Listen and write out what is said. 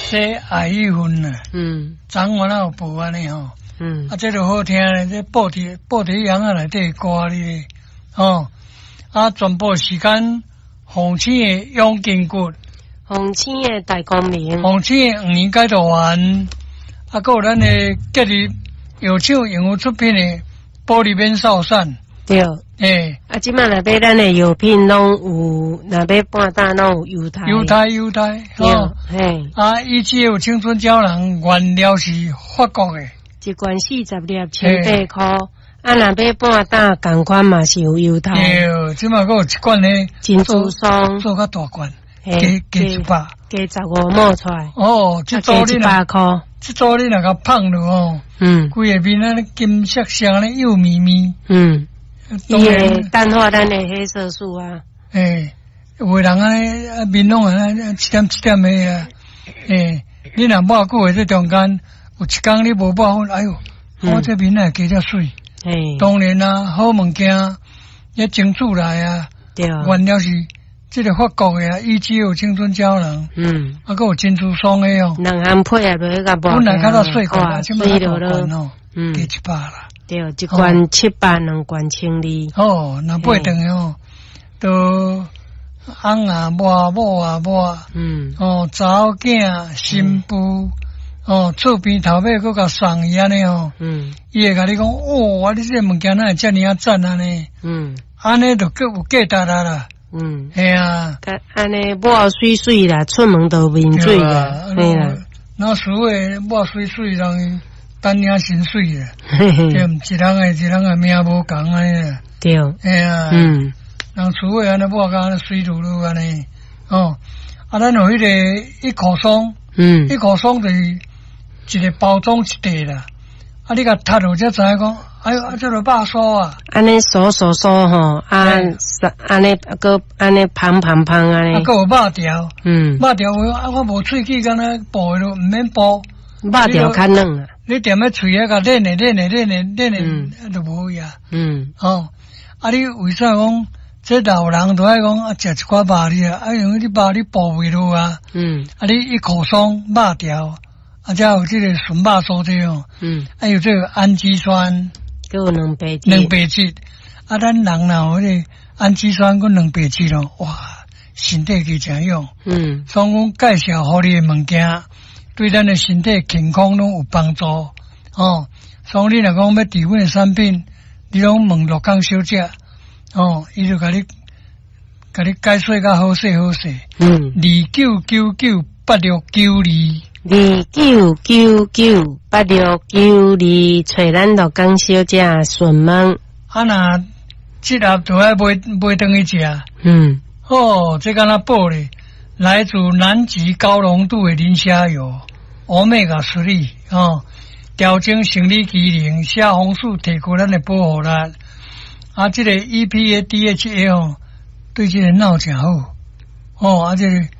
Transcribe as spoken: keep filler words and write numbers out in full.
洗爱玉粉啊，嗯，昨晚那有补安尼吼，嗯，啊，这就好听咧，这布提布提羊啊内底歌哩，哦，啊，全部时间红青的永筋骨， 红青的大光明， 红青的五年改造完，啊，还有咱的隔离有唱演有出品的玻璃边少扇， 对。 诶， 啊，即摆若买咱的药品拢有，若买半打拢有犹太， 犹太犹太， 哦，嘿， 啊，伊只有青春胶囊原料是法国的， 一罐四十粒千八箍，啊，若买半打共款嘛是有犹太， 对，即摆还有一罐呢， 珍珠霜做较大罐，加加一百， 加十五毛出来， 哦，这组你若箍， 这组你若甲放落哦，嗯，规个面啊金色色咧幼咪咪，嗯。 伊会淡化咱的黑色素啊！ 诶，有个人啊，面拢啊，一点一点的啊，诶，你若抹久诶，这中间有一工你无抹好，哎哟，嗯、我这面啊加遮水。诶，当然啦、啊，好物件也蒸出来啊，对啊，原料是这个法国的啊，伊只有青春胶囊，嗯，啊，还有珍珠霜的哦， 两项配合落去甲无， 本来较早细罐啊，即摆大罐哦，嗯，加一百啦。 对，一罐七百，两罐千二。 哦，那八顿哦，都翁啊抹，某啊抹，嗯，哦，查某囝、新妇，哦，厝边头尾佮甲送伊安尼哦，嗯，伊会甲你讲，哦，你这物件哪会遮尔啊赞安尼，嗯，安尼就够有价值啦啦，嗯，系啊， 安尼抹水水啦，出门都面水啦， 系啦，那所谓抹水水人。单领薪水诶，对，一人诶，一人诶命无共安尼啦。对，哎呀，嗯，人厝诶安尼抹甲安尼水噜噜安尼，哦，啊，咱有迄个一口松，嗯，一口松就是一个包装一袋啦，啊，你甲踢落才知影讲，哎哟，啊，这个肉酥啊， 安尼酥酥酥吼，啊，安尼个安尼胖胖胖安尼， 啊，个有肉条，嗯，肉条我啊，我无喙齿，敢若剥咯，毋免剥， 肉条较嫩啊。 你踮咧喙啊，甲练诶练诶练诶练诶，啊都无呀。嗯，哦，啊你为啥讲这老人都爱讲啊食一寡肉哩啊？啊因为你肉你补袂落啊。嗯，啊你一口松肉条，啊才有这个纯肉酥这哦。嗯，还有这个氨基酸， 还有两白质。 两白质，啊咱人若有迄个氨基酸跟两白质咯，哇，身体加诚用。嗯，所以讲介绍互你诶物件。对咱的身体健康拢有帮助哦，所以你若讲要治本的产品，你拢问陆康小姐哦，伊就甲你甲你解说甲好势好势。嗯，二九九九八六九二， 二九九九八六九二，找咱陆康小姐询问。 啊那这盒就爱买买等去食。嗯，哦，这敢若宝咧。来自南极高浓度的磷虾油，欧米伽三哦，调整生理机能，虾红素提高咱的保护力。啊，这个 E P A D H A 哦，对这个脑真好。哦，啊，这个